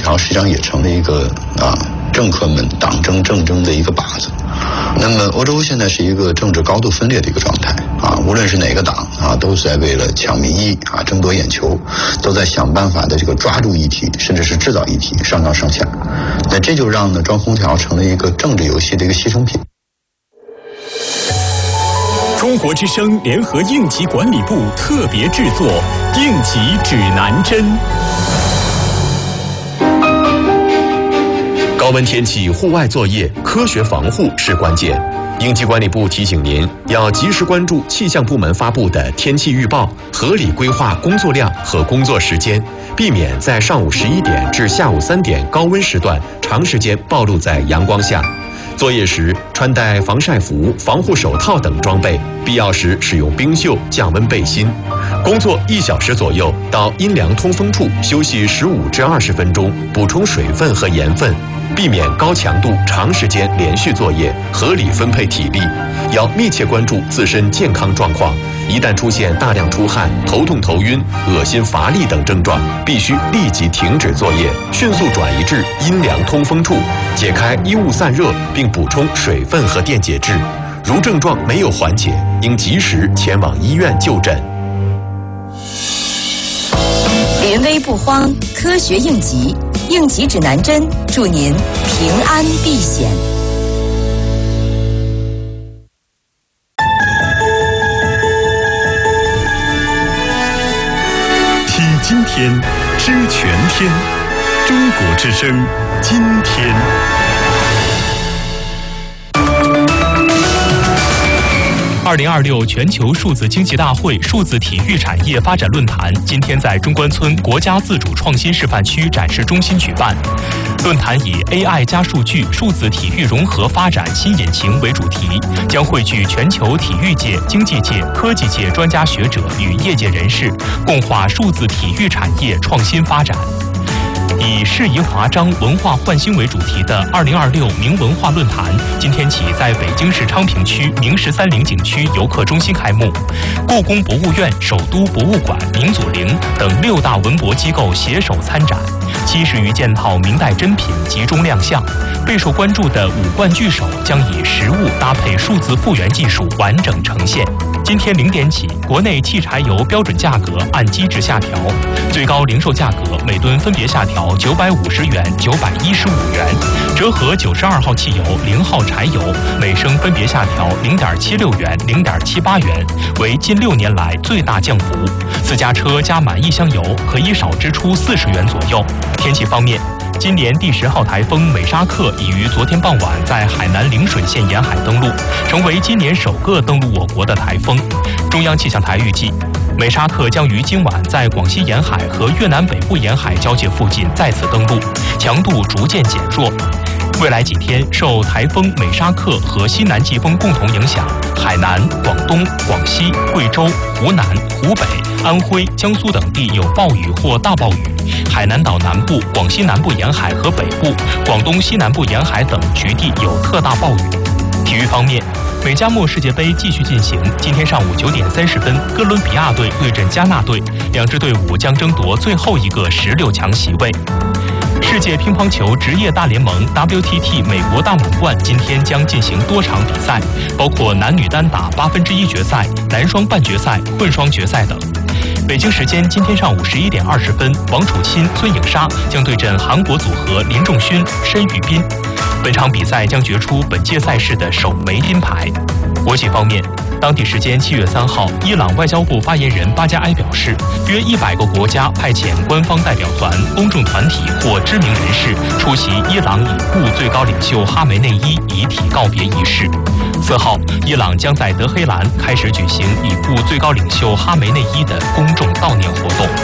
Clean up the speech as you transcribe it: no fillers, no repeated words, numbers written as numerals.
条实际上也成了一个政客们党争政争的一个靶子。那么欧洲现在是一个政治高度分裂的一个状态无论是哪个党都是在为了抢民意争夺眼球，都在想办法的这个抓住议题，甚至是制造议题，上纲上线。那这就让装空调成了一个政治游戏的一个牺牲品。 中国之声联合应急管理部特别制作《应急指南针》。 高温天气户外作业，科学防护是关键。应急管理部提醒您，要及时关注气象部门发布的天气预报，合理规划工作量和工作时间，避免在上午11点至下午3点高温时段长时间暴露在阳光下。作业时穿戴防晒服、防护手套等装备，必要时使用冰袖、降温背心。工作1小时左右，到阴凉通风处休息15至20分钟，补充水分和盐分，避免高强度长时间连续作业，合理分配体力。要密切关注自身健康状况，一旦出现大量出汗、头痛头晕、恶心乏力等症状，必须立即停止作业，迅速转移至阴凉通风处，解开衣物散热，并补充水分和电解质。如症状没有缓解，应及时前往医院就诊。 临危不慌，科学应急，应急指南针，祝您平安避险。 体今天，知全天。中国之声，今天。2026全球数字经济大会数字体育产业发展论坛今天在中关村国家自主创新示范区展示中心举办。论坛以 AI 加数据、数字体育融合发展新引擎为主题，将汇聚全球体育界、经济界、科技界专家学者与业界人士，共话数字体育产业创新发展。以适宜华章文化焕新为主题的2026明文化论坛，今天起在北京市昌平区明13陵景区游客中心开幕。故宫博物院、首都博物馆、明祖陵等6大文博机构携手参展，70余件套明代珍品集中亮相。备受关注的五冠聚首将以实物搭配数字复原技术完整呈现。今天0点起，国内汽柴油标准价格按机制下调，最高零售价格每吨分别下调950元、915元，折合92号汽油、0号柴油每升分别下调0.76元、0.78元，为近6年来最大降幅。私家车加满1箱油可以少支出40元左右。天气方面，今年第10号台风美沙克已于昨天傍晚在海南陵水县沿海登陆，成为今年首个登陆我国的台风。中央气象台预计，美沙克将于今晚在广西沿海和越南北部沿海交界附近再次登陆，强度逐渐减弱。未来几天，受台风美沙克和西南季风共同影响，海南、广东、广西、贵州、湖南、湖北、安徽、江苏等地有暴雨或大暴雨，海南岛南部、广西南部沿海和北部、广东西南部沿海等局地有特大暴雨。体育方面，美加墨世界杯继续进行，今天上午9点30分，哥伦比亚队对阵加纳队，2支队伍将争夺最后一个16强席位。世界乒乓球职业大联盟 WTT 美国大满贯今天将进行多场比赛，包括男女单打1/8决赛、男双半决赛、混双决赛等。北京时间今天上午11点20分，王楚钦、孙颖莎将对阵韩国组合林仲勋、申玉斌。本场比赛将决出本届赛事的首枚金牌。国际方面，当地时间7月3号，伊朗外交部发言人巴加埃表示，约100个国家派遣官方代表团、公众团体或知名人士出席伊朗已故最高领袖哈梅内伊遗体告别仪式。4号，伊朗将在德黑兰开始举行已故最高领袖哈梅内伊的公众悼念活动。